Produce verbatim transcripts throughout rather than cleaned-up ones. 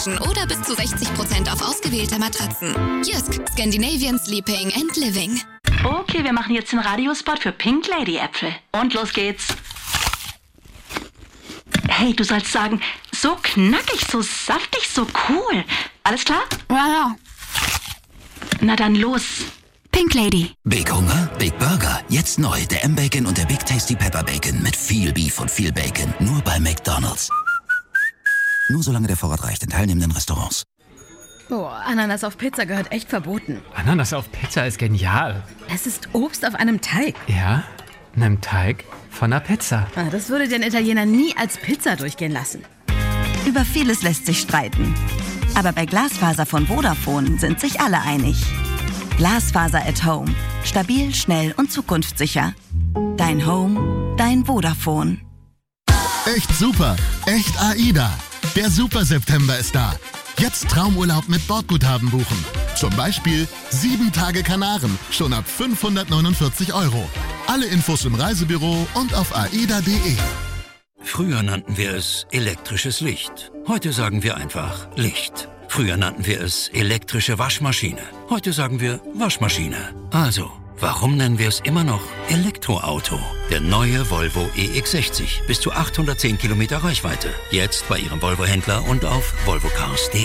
oder bis zu sechzig Prozent auf ausgewählte Matratzen. Jysk, Scandinavian Sleeping and Living. Okay, wir machen jetzt den Radiospot für Pink Lady Äpfel. Und los geht's. Hey, du sollst sagen, so knackig, so saftig, so cool. Alles klar? Ja, ja. Na dann los. Pink Lady. Big Hunger, Big Burger. Jetzt neu, der M-Bacon und der Big Tasty Pepper Bacon mit viel Beef und viel Bacon. Nur bei McDonald's. Nur solange der Vorrat reicht in teilnehmenden Restaurants. Boah, Ananas auf Pizza gehört echt verboten. Ananas auf Pizza ist genial. Es ist Obst auf einem Teig. Ja, einem Teig von einer Pizza. Ah, das würde den Italiener nie als Pizza durchgehen lassen. Über vieles lässt sich streiten. Aber bei Glasfaser von Vodafone sind sich alle einig. Glasfaser at Home. Stabil, schnell und zukunftssicher. Dein Home, dein Vodafone. Echt super, echt AIDA. Der Super September ist da. Jetzt Traumurlaub mit Bordguthaben buchen. Zum Beispiel sieben Tage Kanaren, schon ab fünfhundertneunundvierzig Euro. Alle Infos im Reisebüro und auf aida punkt de. Früher nannten wir es elektrisches Licht. Heute sagen wir einfach Licht. Früher nannten wir es elektrische Waschmaschine. Heute sagen wir Waschmaschine. Also, warum nennen wir es immer noch Elektroauto? Der neue Volvo E X sechzig. Bis zu achthundertzehn Kilometer Reichweite. Jetzt bei Ihrem Volvo-Händler und auf volvo cars punkt de.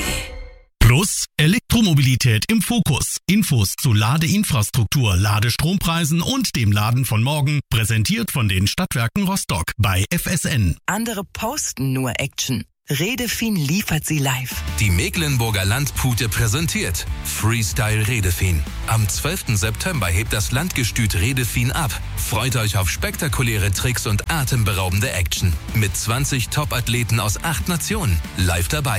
Plus Elektromobilität im Fokus. Infos zu Ladeinfrastruktur, Ladestrompreisen und dem Laden von morgen. Präsentiert von den Stadtwerken Rostock bei F S N. Andere posten nur Action. Redefin liefert sie live. Die Mecklenburger Landpute präsentiert Freestyle Redefin. Am zwölften September hebt das Landgestüt Redefin ab. Freut euch auf spektakuläre Tricks und atemberaubende Action. Mit zwanzig Top-Athleten aus acht Nationen. Live dabei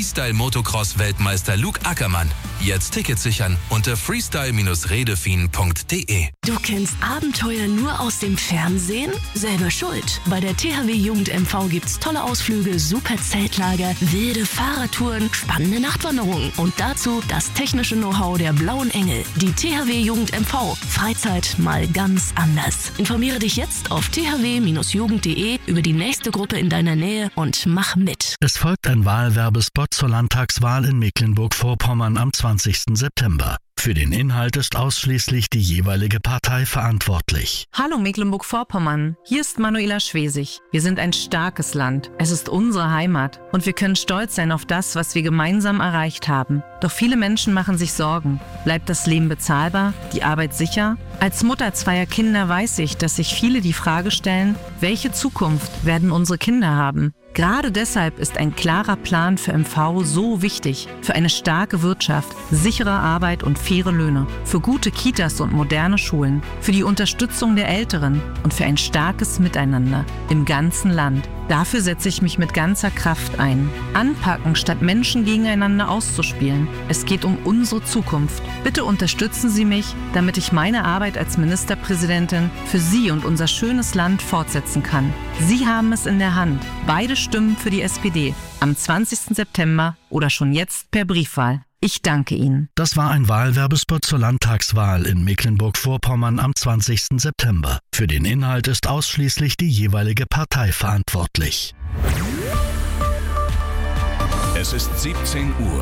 Freestyle-Motocross-Weltmeister Luke Ackermann. Jetzt Tickets sichern unter freestyle redefin punkt de. Du kennst Abenteuer nur aus dem Fernsehen? Selber schuld. Bei der T H W Jugend M V gibt's tolle Ausflüge, super Zeltlager, wilde Fahrradtouren, spannende Nachtwanderungen und dazu das technische Know-how der Blauen Engel. Die T H W Jugend M V. Freizeit mal ganz anders. Informiere dich jetzt auf t h w jugend punkt de über die nächste Gruppe in deiner Nähe und mach mit. Es folgt ein Wahlwerbespot zur Landtagswahl in Mecklenburg-Vorpommern am zwanzigsten September. Für den Inhalt ist ausschließlich die jeweilige Partei verantwortlich. Hallo Mecklenburg-Vorpommern, hier ist Manuela Schwesig. Wir sind ein starkes Land. Es ist unsere Heimat und wir können stolz sein auf das, was wir gemeinsam erreicht haben. Doch viele Menschen machen sich Sorgen. Bleibt das Leben bezahlbar? Die Arbeit sicher? Als Mutter zweier Kinder weiß ich, dass sich viele die Frage stellen, welche Zukunft werden unsere Kinder haben? Gerade deshalb ist ein klarer Plan für M V so wichtig. Für eine starke Wirtschaft, sichere Arbeit und faire Löhne. Für gute Kitas und moderne Schulen. Für die Unterstützung der Älteren und für ein starkes Miteinander im ganzen Land. Dafür setze ich mich mit ganzer Kraft ein. Anpacken, statt Menschen gegeneinander auszuspielen. Es geht um unsere Zukunft. Bitte unterstützen Sie mich, damit ich meine Arbeit als Ministerpräsidentin für Sie und unser schönes Land fortsetzen kann. Sie haben es in der Hand. Beide Stimmen für die S P D. Am zwanzigsten September oder schon jetzt per Briefwahl. Ich danke Ihnen. Das war ein Wahlwerbespot zur Landtagswahl in Mecklenburg-Vorpommern am zwanzigsten September. Für den Inhalt ist ausschließlich die jeweilige Partei verantwortlich. Es ist siebzehn Uhr.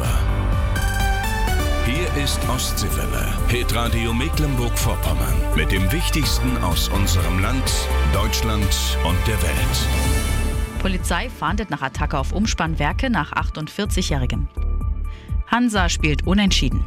Hier ist Ostseewelle, Hitradio Mecklenburg-Vorpommern mit dem Wichtigsten aus unserem Land, Deutschland und der Welt. Polizei fahndet nach Attacke auf Umspannwerke nach achtundvierzigjährigen. Hansa spielt unentschieden.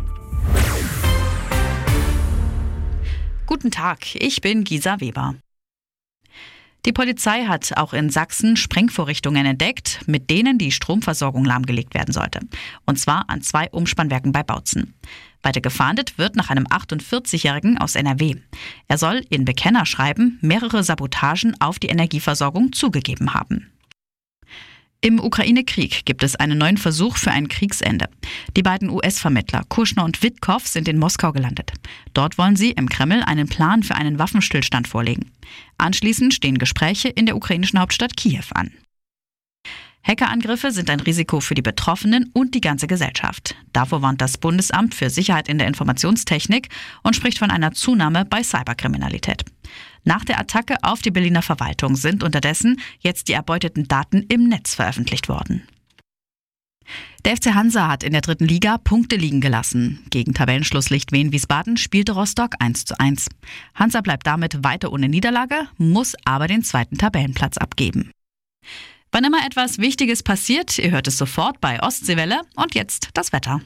Guten Tag, ich bin Gisa Weber. Die Polizei hat auch in Sachsen Sprengvorrichtungen entdeckt, mit denen die Stromversorgung lahmgelegt werden sollte. Und zwar an zwei Umspannwerken bei Bautzen. Weiter gefahndet wird nach einem achtundvierzigjährigen aus N R W. Er soll in Bekennerschreiben mehrere Sabotagen auf die Energieversorgung zugegeben haben. Im Ukraine-Krieg gibt es einen neuen Versuch für ein Kriegsende. Die beiden U S-Vermittler Kushner und Witkow sind in Moskau gelandet. Dort wollen sie im Kreml einen Plan für einen Waffenstillstand vorlegen. Anschließend stehen Gespräche in der ukrainischen Hauptstadt Kiew an. Hackerangriffe sind ein Risiko für die Betroffenen und die ganze Gesellschaft. Davor warnt das Bundesamt für Sicherheit in der Informationstechnik und spricht von einer Zunahme bei Cyberkriminalität. Nach der Attacke auf die Berliner Verwaltung sind unterdessen jetzt die erbeuteten Daten im Netz veröffentlicht worden. Der F C Hansa hat in der dritten Liga Punkte liegen gelassen. Gegen Tabellenschluss Licht Wien-Wiesbaden spielte Rostock eins zu eins. Hansa bleibt damit weiter ohne Niederlage, muss aber den zweiten Tabellenplatz abgeben. Wann immer etwas Wichtiges passiert, ihr hört es sofort bei Ostseewelle. Und jetzt das Wetter.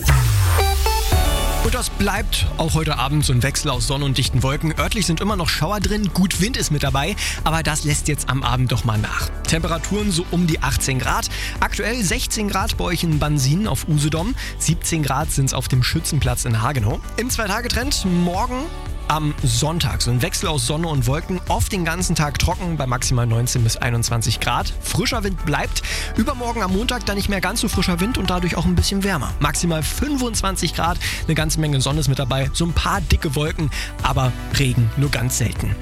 Und das bleibt auch heute Abend so ein Wechsel aus Sonne und dichten Wolken. Örtlich sind immer noch Schauer drin, gut Wind ist mit dabei, aber das lässt jetzt am Abend doch mal nach. Temperaturen so um die achtzehn Grad. Aktuell sechzehn Grad bei euch in Bansin auf Usedom, siebzehn Grad sind es auf dem Schützenplatz in Hagenow. Im Zwei-Tage-Trend morgen am Sonntag so ein Wechsel aus Sonne und Wolken, oft den ganzen Tag trocken bei maximal neunzehn bis einundzwanzig Grad. Frischer Wind bleibt. Übermorgen am Montag dann nicht mehr ganz so frischer Wind und dadurch auch ein bisschen wärmer. Maximal fünfundzwanzig Grad, eine ganze Menge Sonne ist mit dabei, so ein paar dicke Wolken, aber Regen nur ganz selten.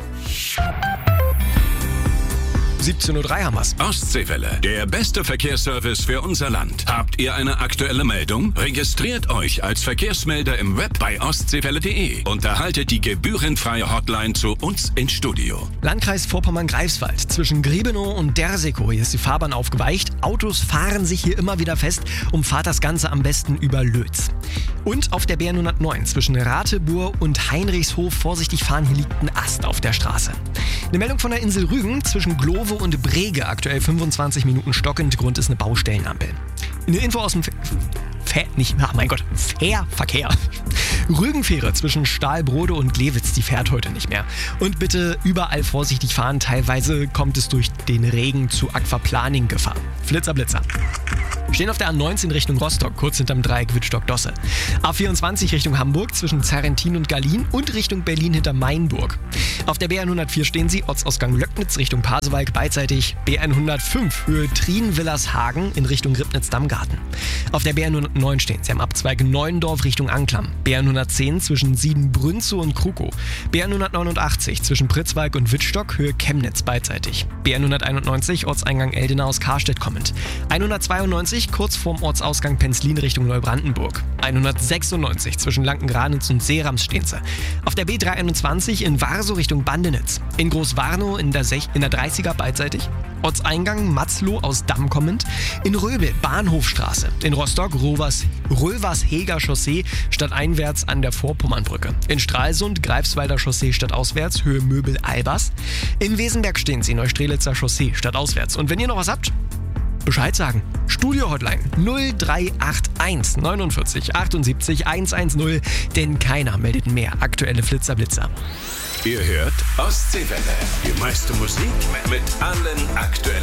siebzehn Uhr drei haben wir's. Ostseewelle, der beste Verkehrsservice für unser Land. Habt ihr eine aktuelle Meldung? Registriert euch als Verkehrsmelder im Web bei ostseewelle punkt de und erhaltet die gebührenfreie Hotline zu uns ins Studio. Landkreis Vorpommern-Greifswald. Zwischen Grebenow und Dersekow. Hier ist die Fahrbahn aufgeweicht. Autos fahren sich hier immer wieder fest. Umfahrt das Ganze am besten über Lötz. Und auf der B hundertneun zwischen Rateburg und Heinrichshof vorsichtig fahren. Hier liegt ein Ast auf der Straße. Eine Meldung von der Insel Rügen zwischen Glowe und Brege. Aktuell fünfundzwanzig Minuten stockend. Grund ist eine Baustellenampel. Eine Info aus dem F- F- nicht, ach mein Gott, Fährverkehr. Rügenfähre zwischen Stahlbrode und Glewitz, die fährt heute nicht mehr. Und bitte überall vorsichtig fahren. Teilweise kommt es durch den Regen zu Aquaplaning-Gefahr. Flitzer, Blitzer. Stehen auf der A neunzehn Richtung Rostock, kurz hinterm Dreieck Wittstock-Dosse. A vierundzwanzig Richtung Hamburg zwischen Zerrentin und Gallien und Richtung Berlin hinter Mainburg. Auf der B hundertvier stehen Sie, Ortsausgang Löcknitz Richtung Pasewalk beidseitig. B hundertfünf Höhe Trien-Villershagen in Richtung Ribnitz-Dammgarten. Auf der B hundertneun stehen Sie am Abzweig Neuendorf Richtung Anklam. B hundertzehn zwischen Siedenbrünzow und Krukow. B hundertneunundachtzig zwischen Pritzwalk und Wittstock Höhe Chemnitz beidseitig. B hunderteinundneunzig Ortseingang Eldenau aus Karstedt kommend. hundertzweiundneunzig kurz vorm Ortsausgang Penzlin Richtung Neubrandenburg. hundertsechsundneunzig zwischen Lanken-Granitz und Seerams stehen Sie. Auf der B dreihunderteinundzwanzig in Warsow Richtung Bandenitz. In Großwarnow in der, Sech- in der dreißiger beidseitig. Ortseingang Matzloh aus Damm kommend. In Röbel Bahnhofstraße. In Rostock Rovers, Röversheger Chaussee stadteinwärts an der Vorpommernbrücke. In Stralsund Greifswalder Chaussee stadtauswärts Höhe Möbel-Albers. In Wesenberg stehen Sie Neustrelitzer Chaussee stadtauswärts. Und wenn ihr noch was habt, Bescheid sagen. Studio-Hotline null drei acht eins neunundvierzig achtundsiebzig hundertzehn, denn keiner meldet mehr aktuelle Flitzer-Blitzer. Ihr hört Ostseewelle, die meiste Musik mit allen aktuellen